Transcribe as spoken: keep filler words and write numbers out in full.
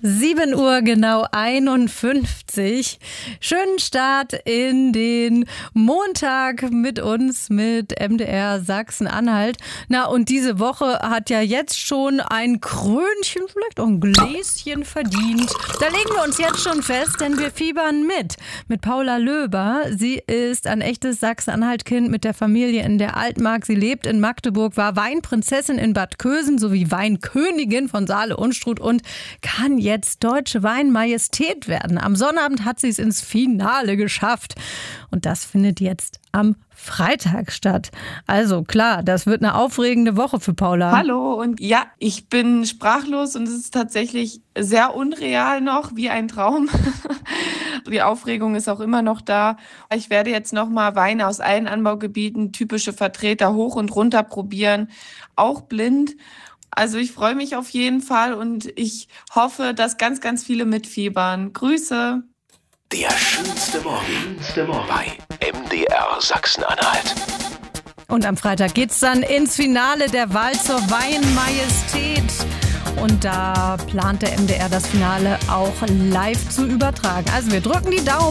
sieben Uhr genau einundfünfzig. Schönen Start in den Montag mit uns, mit M D R Sachsen-Anhalt. Na, und diese Woche hat ja jetzt schon ein Krönchen, vielleicht auch ein Gläschen verdient. Da legen wir uns jetzt schon fest, denn wir fiebern mit. Mit Paula Löber. Sie ist ein echtes Sachsen-Anhalt-Kind mit der Familie in der Altmark. Sie lebt in Magdeburg, war Weinprinzessin in Bad Kösen sowie Weinkönigin von Saale-Unstrut und kann jetzt jetzt deutsche Weinmajestät werden. Am Sonnabend hat sie es ins Finale geschafft. Und das findet jetzt am Freitag statt. Also klar, das wird eine aufregende Woche für Paula. Hallo, und ja, ich bin sprachlos und es ist tatsächlich sehr unreal noch, wie ein Traum. Die Aufregung ist auch immer noch da. Ich werde jetzt nochmal Weine aus allen Anbaugebieten, typische Vertreter hoch und runter probieren, auch blind. Also ich freue mich auf jeden Fall und ich hoffe, dass ganz, ganz viele mitfiebern. Grüße! Der schönste Morgen bei M D R Sachsen-Anhalt. Und am Freitag geht's dann ins Finale der Wahl zur Weinmajestät. Und da plant der M D R das Finale auch live zu übertragen. Also wir drücken die Daumen.